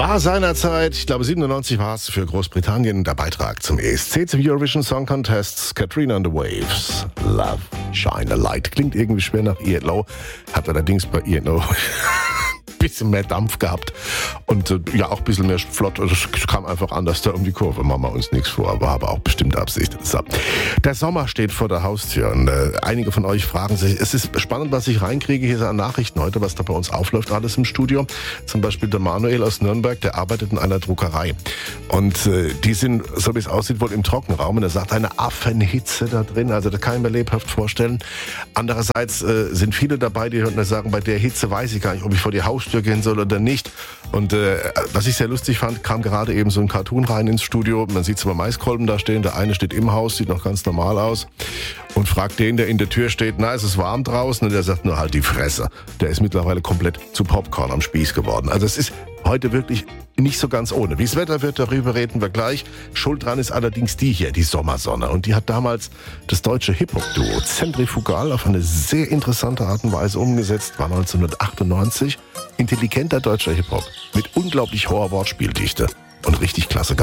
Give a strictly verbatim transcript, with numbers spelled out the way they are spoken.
War seinerzeit, ich glaube siebenundneunzig war es für Großbritannien, der Beitrag zum E S C, zum Eurovision Song Contest, Katrina and the Waves, Love, Shine a Light. Klingt irgendwie schwer nach Ian Lowe, hat allerdings bei Ian Lowe ein bisschen mehr Dampf gehabt und äh, ja auch ein bisschen mehr flott. Es kam einfach anders da um die Kurve, machen wir uns nichts vor, war aber auch bestimmt Absicht. So. Der Sommer steht vor der Haustür und äh, einige von euch fragen sich, es ist spannend, was ich reinkriege hier an Nachrichten heute, was da bei uns aufläuft, alles im Studio. Zum Beispiel der Manuel aus Nürnberg, der arbeitet in einer Druckerei und äh, die sind, so wie es aussieht, wohl im Trockenraum und er sagt, eine Affenhitze da drin, also das kann ich mir lebhaft vorstellen. Andererseits äh, sind viele dabei, die sagen, bei der Hitze weiß ich gar nicht, ob ich vor die Haustür gehen soll oder nicht. Und äh, was ich sehr lustig fand, kam gerade eben so ein Cartoon rein ins Studio. Man sieht zwei Maiskolben da stehen. Der eine steht im Haus, sieht noch ganz normal aus. Und fragt den, der in der Tür steht, na, ist es warm draußen? Und der sagt nur halt die Fresse. Der ist mittlerweile komplett zu Popcorn am Spieß geworden. Also es ist heute wirklich nicht so ganz ohne. Wie das Wetter wird, darüber reden wir gleich. Schuld dran ist allerdings die hier, die Sommersonne. Und die hat damals das deutsche Hip-Hop-Duo Zentrifugal auf eine sehr interessante Art und Weise umgesetzt. War neunzehnhundertachtundneunzig. Intelligenter deutscher Hip-Hop mit unglaublich hoher Wortspieldichte und richtig klasse